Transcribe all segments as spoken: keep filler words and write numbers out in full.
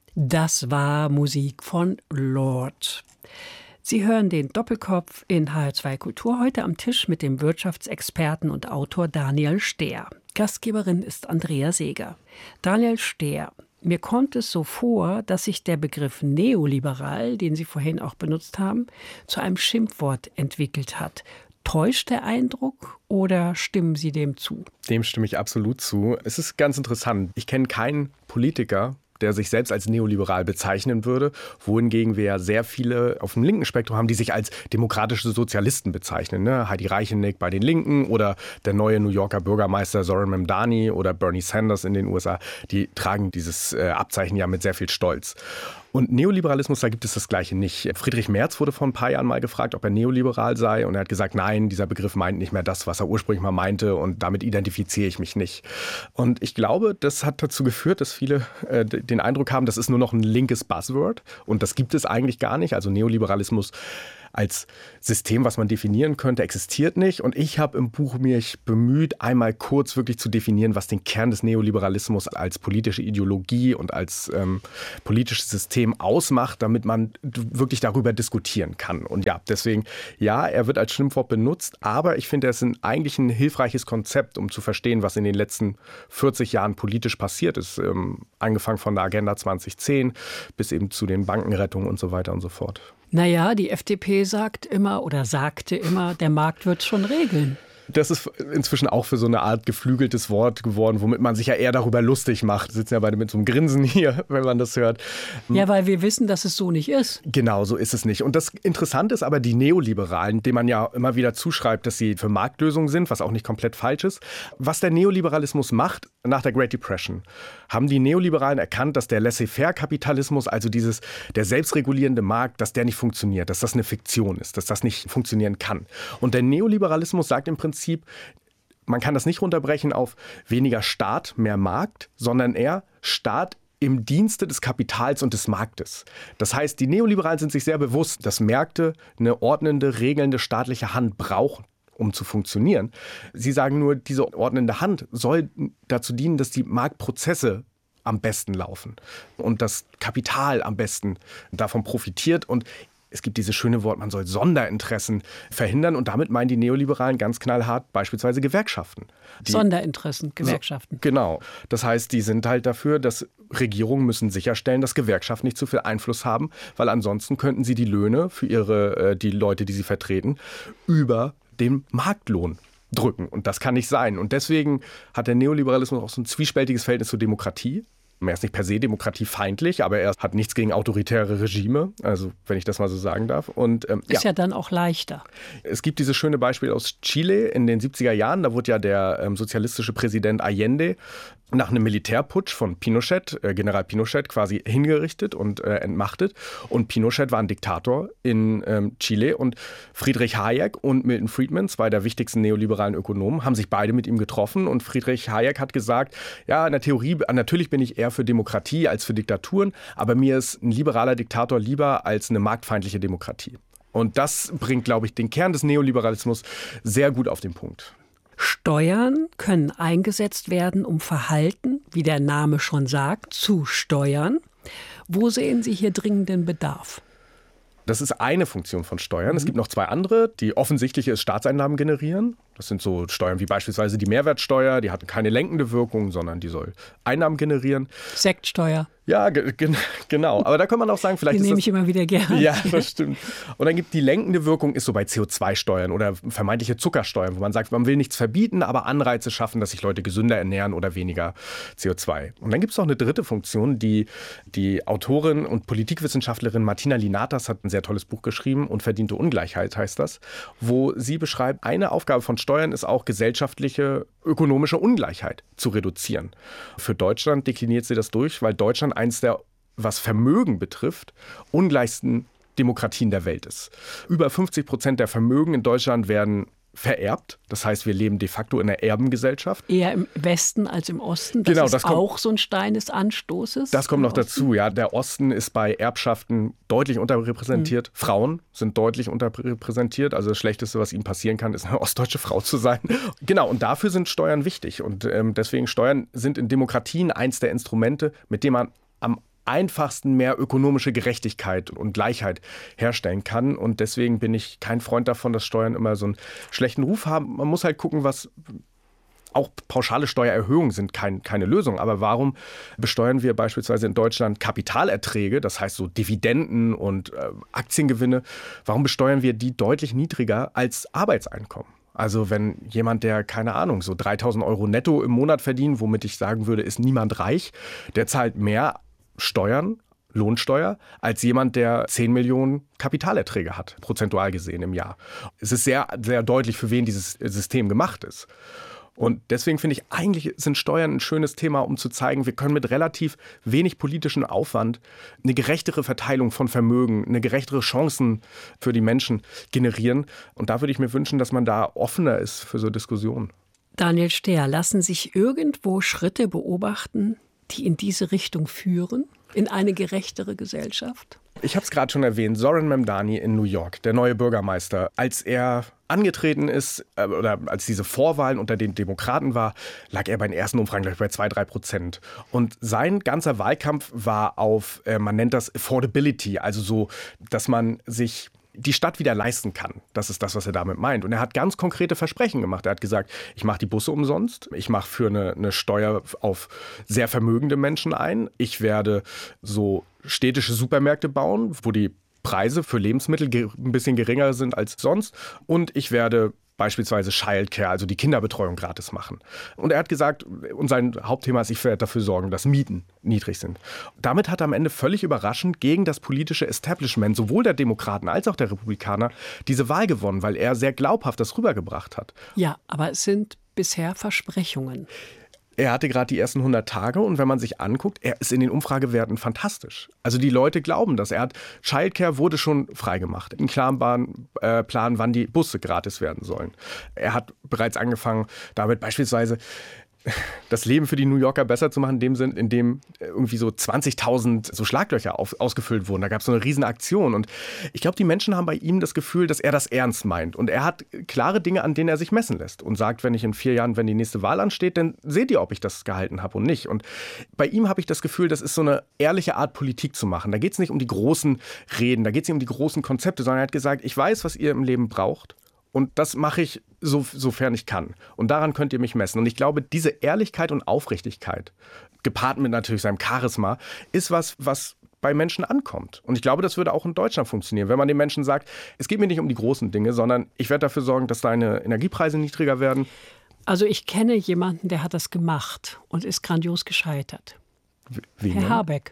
Das war Musik von Lord. Sie hören den Doppelkopf in H R zwei Kultur, heute am Tisch mit dem Wirtschaftsexperten und Autor Daniel Stehr. Gastgeberin ist Andrea Seeger. Daniel Stehr, mir kommt es so vor, dass sich der Begriff neoliberal, den Sie vorhin auch benutzt haben, zu einem Schimpfwort entwickelt hat. Täuscht der Eindruck oder stimmen Sie dem zu? Dem stimme ich absolut zu. Es ist ganz interessant. Ich kenne keinen Politiker, der sich selbst als neoliberal bezeichnen würde, wohingegen wir ja sehr viele auf dem linken Spektrum haben, die sich als demokratische Sozialisten bezeichnen. Ne? Heidi Reichenick bei den Linken oder der neue New Yorker Bürgermeister Zoran Mamdani oder Bernie Sanders in den U S A, die tragen dieses äh, Abzeichen ja mit sehr viel Stolz. Und Neoliberalismus, da gibt es das Gleiche nicht. Friedrich Merz wurde vor ein paar Jahren mal gefragt, ob er neoliberal sei. Und er hat gesagt, nein, dieser Begriff meint nicht mehr das, was er ursprünglich mal meinte. Und damit identifiziere ich mich nicht. Und ich glaube, das hat dazu geführt, dass viele äh, den Eindruck haben, das ist nur noch ein linkes Buzzword. Und das gibt es eigentlich gar nicht. Also Neoliberalismus als System, was man definieren könnte, existiert nicht. Und ich habe im Buch mich bemüht, einmal kurz wirklich zu definieren, was den Kern des Neoliberalismus als politische Ideologie und als ähm, politisches System ausmacht, damit man wirklich darüber diskutieren kann. Und ja, deswegen, ja, er wird als Schimpfwort benutzt, aber ich finde, er ist ein, eigentlich ein hilfreiches Konzept, um zu verstehen, was in den letzten vierzig Jahren politisch passiert ist. Ähm, angefangen von der Agenda zwanzig zehn bis eben zu den Bankenrettungen und so weiter und so fort. Naja, die F D P sagt immer oder sagte immer, der Markt wird schon regeln. Das ist inzwischen auch für so eine Art geflügeltes Wort geworden, womit man sich ja eher darüber lustig macht. Wir sitzen ja beide mit so einem Grinsen hier, wenn man das hört. Ja, weil wir wissen, dass es so nicht ist. Genau, so ist es nicht. Und das Interessante ist aber, die Neoliberalen, denen man ja immer wieder zuschreibt, dass sie für Marktlösungen sind, was auch nicht komplett falsch ist. Was der Neoliberalismus macht, nach der Great Depression, haben die Neoliberalen erkannt, dass der Laissez-faire-Kapitalismus, also dieses, der selbstregulierende Markt, dass der nicht funktioniert, dass das eine Fiktion ist, dass das nicht funktionieren kann. Und der Neoliberalismus sagt im Prinzip, man kann das nicht runterbrechen auf weniger Staat, mehr Markt, sondern eher Staat im Dienste des Kapitals und des Marktes. Das heißt, die Neoliberalen sind sich sehr bewusst, dass Märkte eine ordnende, regelnde staatliche Hand brauchen, um zu funktionieren. Sie sagen nur, diese ordnende Hand soll dazu dienen, dass die Marktprozesse am besten laufen und das Kapital am besten davon profitiert. Und es gibt dieses schöne Wort, man soll Sonderinteressen verhindern. Und damit meinen die Neoliberalen ganz knallhart beispielsweise Gewerkschaften. Die, Sonderinteressen, Gewerkschaften. So, genau. Das heißt, die sind halt dafür, dass Regierungen müssen sicherstellen, dass Gewerkschaften nicht zu viel Einfluss haben, weil ansonsten könnten sie die Löhne für ihre, die Leute, die sie vertreten, über den Marktlohn drücken. Und das kann nicht sein. Und deswegen hat der Neoliberalismus auch so ein zwiespältiges Verhältnis zur Demokratie. Er ist nicht per se demokratiefeindlich, aber er hat nichts gegen autoritäre Regime, also wenn ich das mal so sagen darf. Und, ähm, ist ja. ja dann auch leichter. Es gibt dieses schöne Beispiel aus Chile in den siebziger Jahren. Da wurde ja der ähm, sozialistische Präsident Allende nach einem Militärputsch von Pinochet, äh, General Pinochet, quasi hingerichtet und äh, entmachtet. Und Pinochet war ein Diktator in ähm, Chile. Und Friedrich Hayek und Milton Friedman, zwei der wichtigsten neoliberalen Ökonomen, haben sich beide mit ihm getroffen. Und Friedrich Hayek hat gesagt, ja, in der Theorie, natürlich bin ich eher für Demokratie als für Diktaturen, aber mir ist ein liberaler Diktator lieber als eine marktfeindliche Demokratie. Und das bringt, glaube ich, den Kern des Neoliberalismus sehr gut auf den Punkt. Steuern können eingesetzt werden, um Verhalten, wie der Name schon sagt, zu steuern. Wo sehen Sie hier dringenden Bedarf? Das ist eine Funktion von Steuern. Mhm. Es gibt noch zwei andere. Die offensichtliche ist Staatseinnahmen generieren. Das sind so Steuern wie beispielsweise die Mehrwertsteuer. Die hat keine lenkende Wirkung, sondern die soll Einnahmen generieren. Sektsteuer. Ja, ge- ge- genau. Aber da kann man auch sagen, vielleicht die ist nehme das, ich immer wieder gerne. Ja, das stimmt. Und dann gibt die lenkende Wirkung, ist so bei C O zwei Steuern oder vermeintliche Zuckersteuern, wo man sagt, man will nichts verbieten, aber Anreize schaffen, dass sich Leute gesünder ernähren oder weniger C O zwei. Und dann gibt es noch eine dritte Funktion, die die Autorin und Politikwissenschaftlerin Martina Linatas hat ein sehr tolles Buch geschrieben, Unverdiente Ungleichheit heißt das, wo sie beschreibt, eine Aufgabe von Steuern ist auch gesellschaftliche, ökonomische Ungleichheit zu reduzieren. Für Deutschland dekliniert sie das durch, weil Deutschland eins der, was Vermögen betrifft, ungleichsten Demokratien der Welt ist. Über fünfzig Prozent der Vermögen in Deutschland werden vererbt. Das heißt, wir leben de facto in einer Erbengesellschaft. Eher im Westen als im Osten. Das genau, ist das kommt, auch so ein Stein des Anstoßes. Das kommt noch dazu. Ja, der Osten ist bei Erbschaften deutlich unterrepräsentiert. Mhm. Frauen sind deutlich unterrepräsentiert. Also das Schlechteste, was ihnen passieren kann, ist eine ostdeutsche Frau zu sein. Genau, und dafür sind Steuern wichtig. Und ähm, deswegen Steuern sind in Demokratien eins der Instrumente, mit dem man am einfachsten mehr ökonomische Gerechtigkeit und Gleichheit herstellen kann. Und deswegen bin ich kein Freund davon, dass Steuern immer so einen schlechten Ruf haben. Man muss halt gucken, was... Auch pauschale Steuererhöhungen sind kein, keine Lösung. Aber warum besteuern wir beispielsweise in Deutschland Kapitalerträge, das heißt so Dividenden und äh, Aktiengewinne, warum besteuern wir die deutlich niedriger als Arbeitseinkommen? Also wenn jemand, der, keine Ahnung, so dreitausend Euro netto im Monat verdient, womit ich sagen würde, ist niemand reich, der zahlt mehr Steuern, Lohnsteuer, als jemand, der zehn Millionen Kapitalerträge hat, prozentual gesehen im Jahr. Es ist sehr, sehr deutlich, für wen dieses System gemacht ist. Und deswegen finde ich, eigentlich sind Steuern ein schönes Thema, um zu zeigen, wir können mit relativ wenig politischem Aufwand eine gerechtere Verteilung von Vermögen, eine gerechtere Chancen für die Menschen generieren. Und da würde ich mir wünschen, dass man da offener ist für so Diskussionen. Daniel Stehr, lassen sich irgendwo Schritte beobachten, die in diese Richtung führen, in eine gerechtere Gesellschaft? Ich habe es gerade schon erwähnt, Zoran Memdani in New York, der neue Bürgermeister, als er angetreten ist, äh, oder als diese Vorwahlen unter den Demokraten war, lag er bei den ersten Umfragen gleich bei zwei, drei Prozent. Und sein ganzer Wahlkampf war auf, äh, man nennt das Affordability, also so, dass man sich die Stadt wieder leisten kann. Das ist das, was er damit meint. Und er hat ganz konkrete Versprechen gemacht. Er hat gesagt, ich mache die Busse umsonst, ich mache für eine, eine Steuer auf sehr vermögende Menschen ein, ich werde so städtische Supermärkte bauen, wo die Preise für Lebensmittel ein bisschen geringer sind als sonst. Und ich werde beispielsweise Childcare, also die Kinderbetreuung, gratis machen. Und er hat gesagt, und sein Hauptthema ist, ich werde dafür sorgen, dass Mieten niedrig sind. Damit hat er am Ende völlig überraschend gegen das politische Establishment, sowohl der Demokraten als auch der Republikaner, diese Wahl gewonnen, weil er sehr glaubhaft das rübergebracht hat. Ja, aber es sind bisher Versprechungen. Er hatte gerade die ersten hundert Tage und wenn man sich anguckt, er ist in den Umfragewerten fantastisch. Also die Leute glauben das. Er hat, Childcare wurde schon freigemacht. Ein klarer äh, Plan, wann die Busse gratis werden sollen. Er hat bereits angefangen, damit beispielsweise das Leben für die New Yorker besser zu machen, in dem Sinn, in dem irgendwie so zwanzigtausend so Schlaglöcher auf, ausgefüllt wurden. Da gab es so eine riesen Aktion. Und ich glaube, die Menschen haben bei ihm das Gefühl, dass er das ernst meint. Und er hat klare Dinge, an denen er sich messen lässt. Und sagt, wenn ich in vier Jahren, wenn die nächste Wahl ansteht, dann seht ihr, ob ich das gehalten habe und nicht. Und bei ihm habe ich das Gefühl, das ist so eine ehrliche Art, Politik zu machen. Da geht es nicht um die großen Reden, da geht es nicht um die großen Konzepte, sondern er hat gesagt, ich weiß, was ihr im Leben braucht. Und das mache ich, so, sofern ich kann. Und daran könnt ihr mich messen. Und ich glaube, diese Ehrlichkeit und Aufrichtigkeit, gepaart mit natürlich seinem Charisma, ist was, was bei Menschen ankommt. Und ich glaube, das würde auch in Deutschland funktionieren, wenn man den Menschen sagt, es geht mir nicht um die großen Dinge, sondern ich werde dafür sorgen, dass deine Energiepreise niedriger werden. Also ich kenne jemanden, der hat das gemacht und ist grandios gescheitert. Wie Herr denn? Habeck.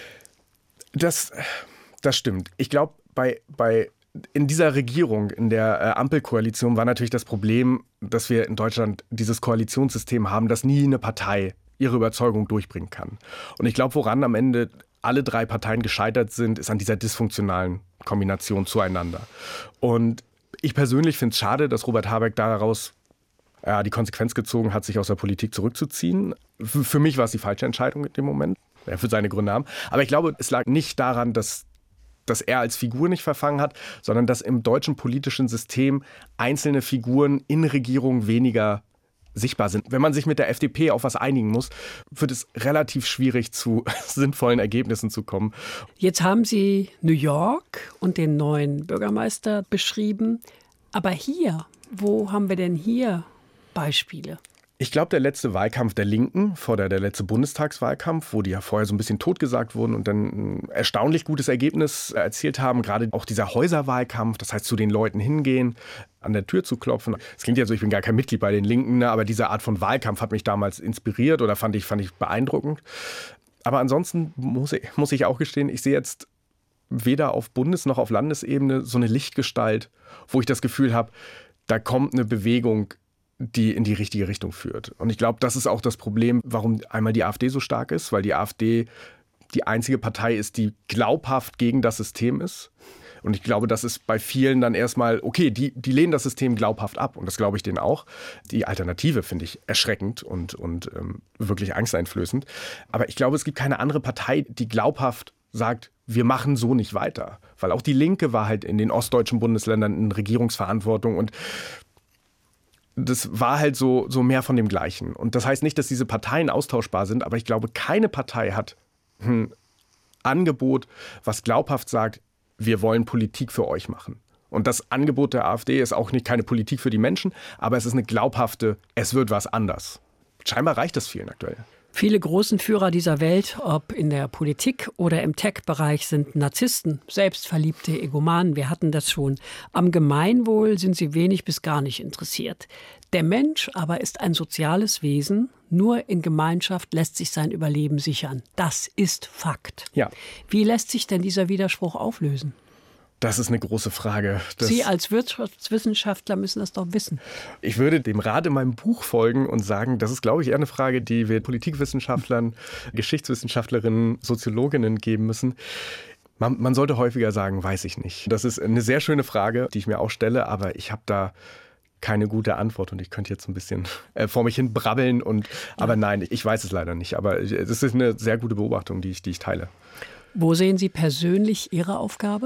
Das, das stimmt. Ich glaube, bei... bei In dieser Regierung, in der äh, Ampelkoalition war natürlich das Problem, dass wir in Deutschland dieses Koalitionssystem haben, dass nie eine Partei ihre Überzeugung durchbringen kann. Und ich glaube, woran am Ende alle drei Parteien gescheitert sind, ist an dieser dysfunktionalen Kombination zueinander. Und ich persönlich finde es schade, dass Robert Habeck daraus ja, die Konsequenz gezogen hat, sich aus der Politik zurückzuziehen. F- für mich war es die falsche Entscheidung in dem Moment. Er wird seine Gründe haben. Aber ich glaube, es lag nicht daran, dass dass er als Figur nicht verfangen hat, sondern dass im deutschen politischen System einzelne Figuren in Regierungen weniger sichtbar sind. Wenn man sich mit der F D P auf was einigen muss, wird es relativ schwierig, zu sinnvollen Ergebnissen zu kommen. Jetzt haben Sie New York und den neuen Bürgermeister beschrieben. Aber hier, wo haben wir denn hier Beispiele? Ich glaube, der letzte Wahlkampf der Linken, vor der, der letzte Bundestagswahlkampf, wo die ja vorher so ein bisschen totgesagt wurden und dann ein erstaunlich gutes Ergebnis erzielt haben, gerade auch dieser Häuserwahlkampf, das heißt zu den Leuten hingehen, an der Tür zu klopfen. Es klingt ja so, ich bin gar kein Mitglied bei den Linken, ne, aber diese Art von Wahlkampf hat mich damals inspiriert oder fand ich, fand ich beeindruckend. Aber ansonsten muss ich, muss ich auch gestehen, ich sehe jetzt weder auf Bundes- noch auf Landesebene so eine Lichtgestalt, wo ich das Gefühl habe, da kommt eine Bewegung, die in die richtige Richtung führt. Und ich glaube, das ist auch das Problem, warum einmal die AfD so stark ist, weil die AfD die einzige Partei ist, die glaubhaft gegen das System ist. Und ich glaube, das ist bei vielen dann erstmal, okay, die, die lehnen das System glaubhaft ab. Und das glaube ich denen auch. Die Alternative finde ich erschreckend und, und ähm, wirklich angsteinflößend. Aber ich glaube, es gibt keine andere Partei, die glaubhaft sagt, wir machen so nicht weiter. Weil auch die Linke war halt in den ostdeutschen Bundesländern in Regierungsverantwortung und das war halt so, so mehr von dem Gleichen. Und das heißt nicht, dass diese Parteien austauschbar sind, aber ich glaube, keine Partei hat hm, Angebot, was glaubhaft sagt, wir wollen Politik für euch machen. Und das Angebot der AfD ist auch nicht keine Politik für die Menschen, aber es ist eine glaubhafte, es wird was anders. Scheinbar reicht das vielen aktuell. Viele großen Führer dieser Welt, ob in der Politik oder im Tech-Bereich, sind Narzissten, selbstverliebte Egomanen. Wir hatten das schon. Am Gemeinwohl sind sie wenig bis gar nicht interessiert. Der Mensch aber ist ein soziales Wesen. Nur in Gemeinschaft lässt sich sein Überleben sichern. Das ist Fakt. Ja. Wie lässt sich denn dieser Widerspruch auflösen? Das ist eine große Frage. Das Sie als Wirtschaftswissenschaftler müssen das doch wissen. Ich würde dem Rat in meinem Buch folgen und sagen, das ist, glaube ich, eher eine Frage, die wir Politikwissenschaftlern, Geschichtswissenschaftlerinnen, Soziologinnen geben müssen. Man, man sollte häufiger sagen, weiß ich nicht. Das ist eine sehr schöne Frage, die ich mir auch stelle, aber ich habe da keine gute Antwort und ich könnte jetzt ein bisschen äh, vor mich hin brabbeln. Und, aber nein, ich weiß es leider nicht. Aber es ist eine sehr gute Beobachtung, die ich, die ich teile. Wo sehen Sie persönlich Ihre Aufgabe?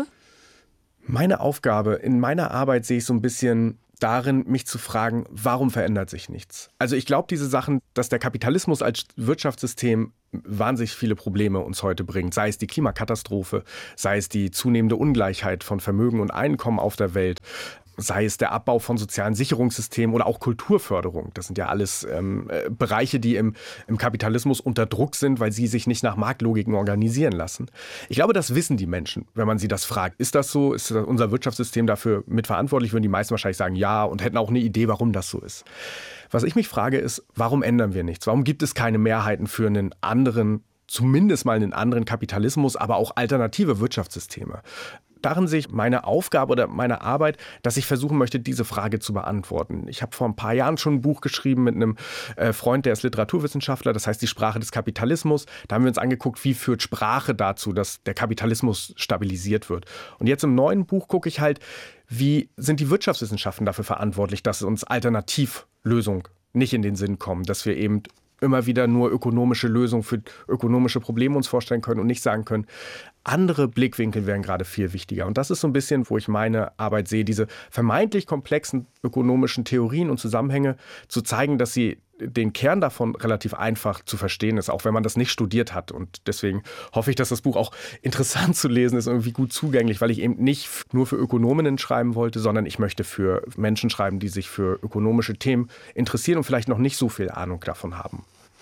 Meine Aufgabe in meiner Arbeit sehe ich so ein bisschen darin, mich zu fragen, warum verändert sich nichts? Also ich glaube, diese Sachen, dass der Kapitalismus als Wirtschaftssystem wahnsinnig viele Probleme uns heute bringt, sei es die Klimakatastrophe, sei es die zunehmende Ungleichheit von Vermögen und Einkommen auf der Welt, sei es der Abbau von sozialen Sicherungssystemen oder auch Kulturförderung. Das sind ja alles ähm, Bereiche, die im, im Kapitalismus unter Druck sind, weil sie sich nicht nach Marktlogiken organisieren lassen. Ich glaube, das wissen die Menschen, wenn man sie das fragt. Ist das so? Ist unser Wirtschaftssystem dafür mitverantwortlich? Würden die meisten wahrscheinlich sagen, ja, und hätten auch eine Idee, warum das so ist. Was ich mich frage, ist, warum ändern wir nichts? Warum gibt es keine Mehrheiten für einen anderen, zumindest mal einen anderen Kapitalismus, aber auch alternative Wirtschaftssysteme? Darin sehe ich meine Aufgabe oder meine Arbeit, dass ich versuchen möchte, diese Frage zu beantworten. Ich habe vor ein paar Jahren schon ein Buch geschrieben mit einem Freund, der ist Literaturwissenschaftler, das heißt die Sprache des Kapitalismus. Da haben wir uns angeguckt, wie führt Sprache dazu, dass der Kapitalismus stabilisiert wird. Und jetzt im neuen Buch gucke ich halt, wie sind die Wirtschaftswissenschaften dafür verantwortlich, dass uns Alternativlösungen nicht in den Sinn kommen, dass wir eben immer wieder nur ökonomische Lösungen für ökonomische Probleme uns vorstellen können und nicht sagen können, andere Blickwinkel wären gerade viel wichtiger. Und das ist so ein bisschen, wo ich meine Arbeit sehe, diese vermeintlich komplexen ökonomischen Theorien und Zusammenhänge zu zeigen, dass sie den Kern davon relativ einfach zu verstehen ist, auch wenn man das nicht studiert hat. Und deswegen hoffe ich, dass das Buch auch interessant zu lesen ist, irgendwie gut zugänglich, weil ich eben nicht nur für Ökonominnen schreiben wollte, sondern ich möchte für Menschen schreiben, die sich für ökonomische Themen interessieren und vielleicht noch nicht so viel Ahnung davon haben.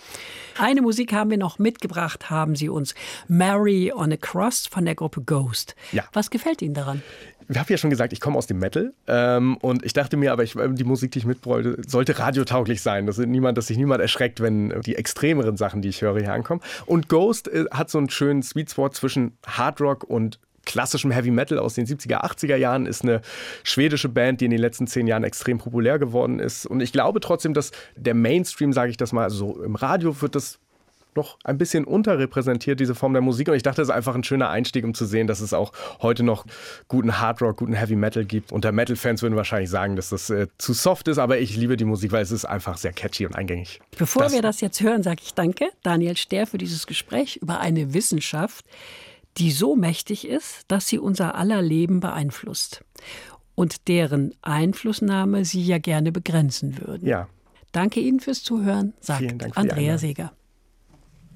Eine Musik haben wir noch mitgebracht, haben Sie uns. Mary on a Cross von der Gruppe Ghost. Ja. Was gefällt Ihnen daran? Ich habe ja schon gesagt, ich komme aus dem Metal ähm, und ich dachte mir, aber ich, die Musik, die ich mitbräuchte, sollte radiotauglich sein. Dass, niemand, dass sich niemand erschreckt, wenn die extremeren Sachen, die ich höre, hier ankommen. Und Ghost äh, hat so einen schönen Sweet Spot zwischen Hardrock und klassischem Heavy Metal aus den siebziger, achtziger Jahren, ist eine schwedische Band, die in den letzten zehn Jahren extrem populär geworden ist. Und ich glaube trotzdem, dass der Mainstream, sage ich das mal, also so im Radio wird das noch ein bisschen unterrepräsentiert, diese Form der Musik. Und ich dachte, das ist einfach ein schöner Einstieg, um zu sehen, dass es auch heute noch guten Hardrock, guten Heavy Metal gibt. Unter Metal-Fans würden wahrscheinlich sagen, dass das äh, zu soft ist, aber ich liebe die Musik, weil es ist einfach sehr catchy und eingängig. Bevor das wir das jetzt hören, sage ich danke, Daniel Stehr, für dieses Gespräch über eine Wissenschaft, die so mächtig ist, dass sie unser aller Leben beeinflusst und deren Einflussnahme Sie ja gerne begrenzen würden. Ja. Danke Ihnen fürs Zuhören, sagt Vielen Dank für die Andrea Einladung. Seeger.